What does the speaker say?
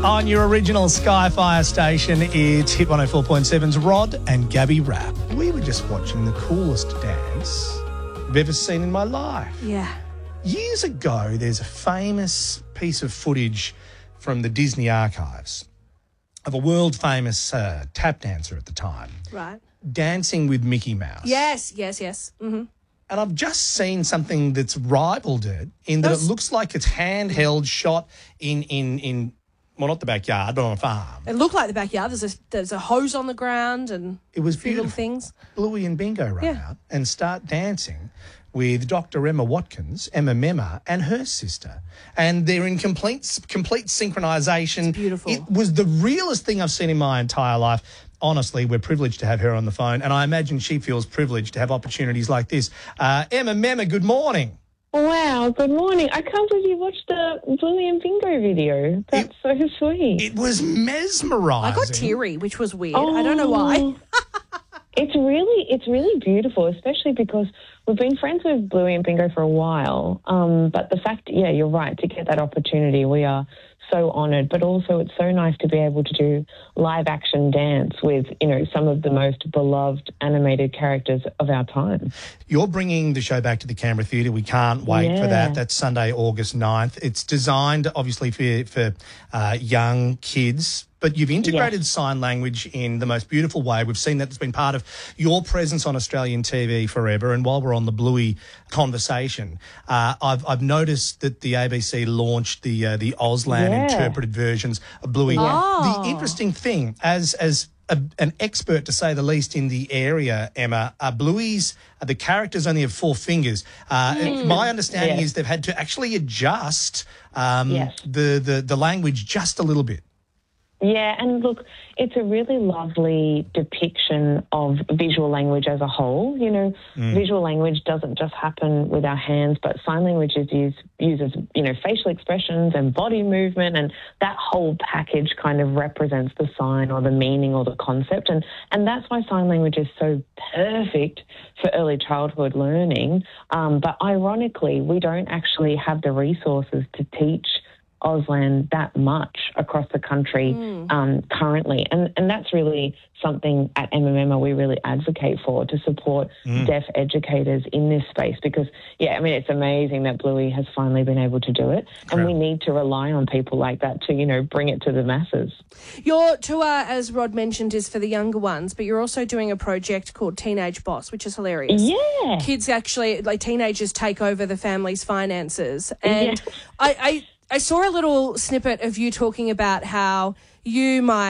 On your original Skyfire station, it's Hit 104.7's Rod and Gabby Rap. We were just watching the coolest dance I've ever seen in my life. Yeah. Years ago, there's a famous piece of footage from the Disney archives of a world-famous tap dancer at the time. Right. Dancing with Mickey Mouse. Yes. Mm-hmm. And I've just seen something that's rivaled it in that it looks like it's handheld, shot in well, not the backyard, but on a farm. It looked like the backyard. There's a hose on the ground and It was a few little beautiful. things. Bluey and Bingo run out and start dancing with Dr. Emma Watkins, Emma Memma, and her sister. And they're in complete synchronisation. It's beautiful. It was the realest thing I've seen in my entire life. Honestly, we're privileged to have her on the phone, and I imagine she feels privileged to have opportunities like this. Emma Memma, good morning. Wow, good morning. I can't believe you watched the Bluey and Bingo video. That's so sweet. It was mesmerising. I got teary, which was weird. I don't know why. It's really beautiful, especially because we've been friends with Bluey and Bingo for a while. But the fact, you're right, to get that opportunity, we are so honoured. But also it's so nice to be able to do live action dance with, some of the most beloved animated characters of our time. You're bringing the show back to the Canberra Theatre. We can't wait for that. That's Sunday, August 9th. It's designed, obviously, for young kids, but you've integrated sign language in the most beautiful way. We've seen that it's been part of your presence on Australian TV forever. And while we're on the Bluey conversation, I've noticed that the ABC launched the Auslan interpreted versions of Bluey. Oh. The interesting thing, as an expert, to say the least, in the area, Emma, Bluey's, the characters only have 4 fingers. My understanding is they've had to actually adjust the language just a little bit. Yeah, and look, it's a really lovely depiction of visual language as a whole. Visual language doesn't just happen with our hands, but sign language uses facial expressions and body movement, and that whole package kind of represents the sign or the meaning or the concept. And that's why sign language is so perfect for early childhood learning. But ironically, we don't actually have the resources to teach Auslan that much across the country currently. And that's really something at Emma Memma we really advocate for, to support deaf educators in this space because, it's amazing that Bluey has finally been able to do it. Incredible. And we need to rely on people like that to, bring it to the masses. Your tour, as Rod mentioned, is for the younger ones, but you're also doing a project called Teenage Boss, which is hilarious. Yeah. Kids actually, teenagers take over the family's finances. And I saw a little snippet of you talking about how you might